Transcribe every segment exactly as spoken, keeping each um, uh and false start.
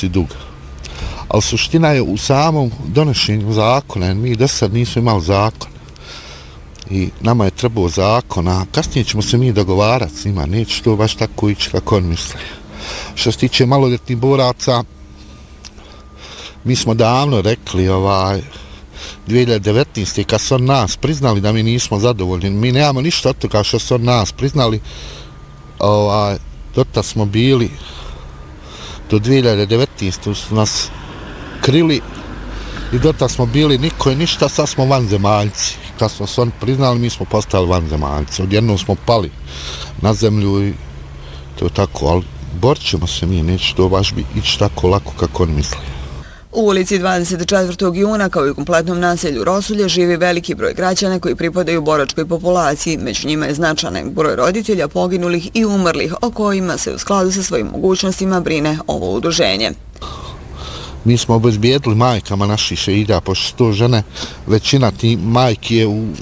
i dug. Ali suština je u samom donošenju zakona, jer mi do sad nismo imali zakon. I nama je trebao zakon, a kasnije ćemo se mi dogovarati s njima, neće to baš tako ići kako on misli. Što se tiče maloljetnih boraca, mi smo davno rekli, ovaj, dvije hiljade devetnaeste. kad su on nas priznali da mi nismo zadovoljni, mi nemamo ništa od toga što su on nas priznali, ovaj, dotad smo bili, do dvije hiljade devetnaeste. su nas krili i dotad smo bili niko i ništa, sad smo vanzemaljci. Kad smo se oni priznali, mi smo postali vanzemaljci. Odjednom smo pali na zemlju i to je tako, ali borit ćemo se mi, neće to baš ići tako lako kako oni misli. U ulici dvadeset četvrtog juna, kao i u kompletnom naselju Rosulje, živi veliki broj građana koji pripadaju boračkoj populaciji. Među njima je značajan broj roditelja poginulih i umrlih, o kojima se u skladu sa svojim mogućnostima brine ovo udruženje. Mi smo obezbijedili majkama naših šehida, pošto su to žene, većina ti majki je u, u,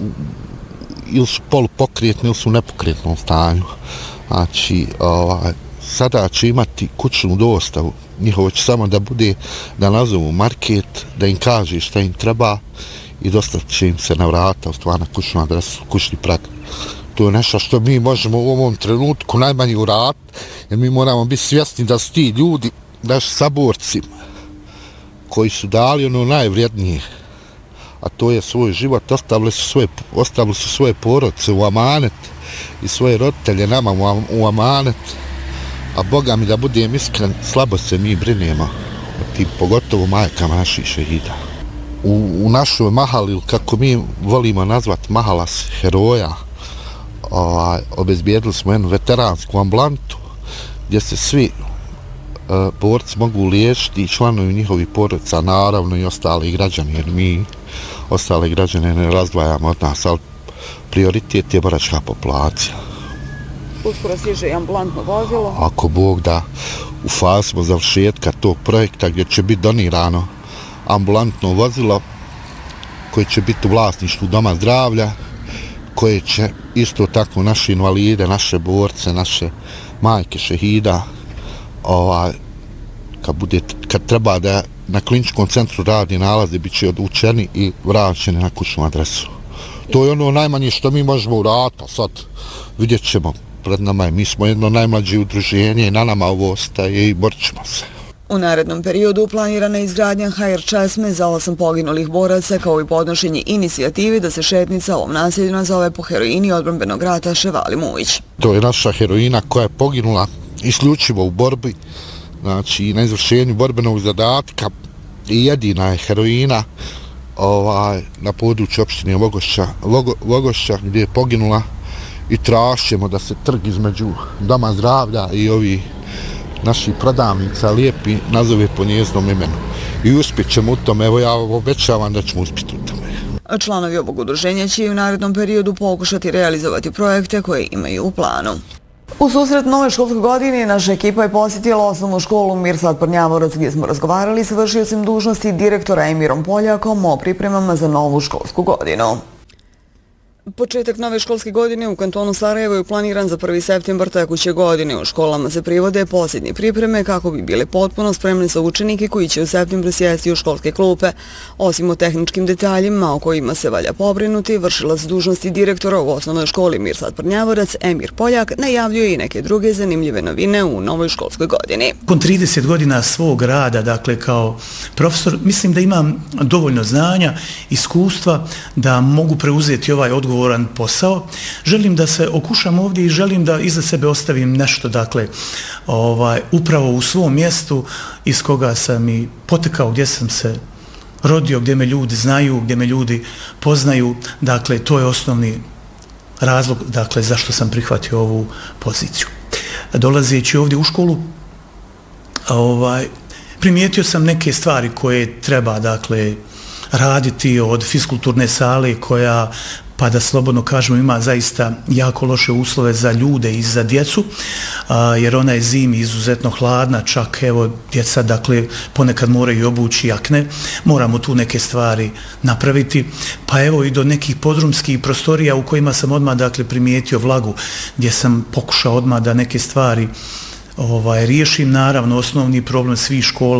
ili su polupokretne ili su u nepokretnom stanju. Znači, ovaj, sada će imati kućnu dostavu. Njihovo će samo da bude, da nazovu market, da im kaže šta im treba i dostavit će im se na vrata, u stvarno kućnu adresu, kućni prag. To je nešto što mi možemo u ovom trenutku najmanje uraditi, jer mi moramo biti svjesni da su ti ljudi, naši saborci, koji su dali ono najvrijednije, a to je svoj život, ostavili su svoje, ostavili su svoje porodice u amanet i svoje roditelje nama u amanet, a Boga mi da budem iskren, slabo se mi brinemo o tim, pogotovo majkama naših šehida. U, u našoj mahali, kako mi volimo nazvati mahala heroja, ovaj, obezbijedili smo jednu veteransku ambulantu gdje se svi uh, borci mogu liječiti i članovi njihovih porodica, naravno i ostali građani, jer mi ostale građane ne razdvajamo od nas, ali prioritet je boračka populacija. Uskoro stiže i ambulantno vozilo. Ako Bog da, u fazi smo završetka tog projekta gdje će biti donirano ambulantno vozilo koje će biti u vlasništvu Doma zdravlja, koje će isto tako naše invalide, naše borce, naše majke šehida, ovaj, kad, bude, kad treba da na kliničkom centru radi nalaze, bit će odvučeni i vraćeni na kućnu adresu. To je ono najmanje što mi možemo uraditi, a sad vidjet ćemo. Pred nama je, mi smo jedno najmlađe udruženje i na nama ovo ostaje i borit ćemo se. U narednom periodu planirana je izgradnja ha er česme za osam poginulih boraca, kao i podnošenje inicijative da se šetnica ovom naselju nazove po heroini odbrambenog rata Ševali Mujić. To je naša heroina koja je poginula isključivo u borbi, znači na izvršenju borbenog zadatka, i jedina je heroina ovaj, na području opštine Vogošća, Vogo, Vogošća gdje je poginula. I tražimo da se trg između Doma zdravlja i ovi naših prodavnica lijepi nazove po njezinom imenu. I uspjet ćemo u tome, evo ja obećavam da ćemo uspjeti u tome. Članovi ovog udruženja će i u narednom periodu pokušati realizovati projekte koje imaju u planu. U susret nove školske godine naša ekipa je posjetila osnovnu školu Mirsad Prnjavorac, gdje smo razgovarali s vršiocem dužnosti direktora Emirom Poljakom o pripremama za novu školsku godinu. Početak nove školske godine u kantonu Sarajevo je planiran za prvi septembar tekuće godine. U školama se privode posljednje pripreme kako bi bile potpuno spremni za učenike koji će u septembru sjesti u školske klupe. Osim o tehničkim detaljima o kojima se valja pobrinuti, vršilac dužnosti direktora u osnovnoj školi Mirsad Prnjavorac Emir Poljak najavljuje i neke druge zanimljive novine u novoj školskoj godini. Nakon trideset godina svog rada, dakle kao profesor, mislim da imam dovoljno znanja, iskustva da mogu preuzeti ovaj odgovor odgovoran posao. Želim da se okušam ovdje i želim da iza sebe ostavim nešto, dakle, ovaj, upravo u svom mjestu iz koga sam i potekao, gdje sam se rodio, gdje me ljudi znaju, gdje me ljudi poznaju. Dakle, to je osnovni razlog, dakle, zašto sam prihvatio ovu poziciju. Dolazeći ovdje u školu, ovaj, primijetio sam neke stvari koje treba, dakle, raditi, od fiskulturne sale koja, pa da slobodno kažemo, ima zaista jako loše uslove za ljude i za djecu, a, jer ona je zimi izuzetno hladna, čak evo djeca, dakle, ponekad moraju obući jakne, moramo tu neke stvari napraviti, pa evo i do nekih podrumskih prostorija u kojima sam odmah, dakle, primijetio vlagu, gdje sam pokušao odmah da neke stvari ovaj, riješim. Naravno, osnovni problem svih škola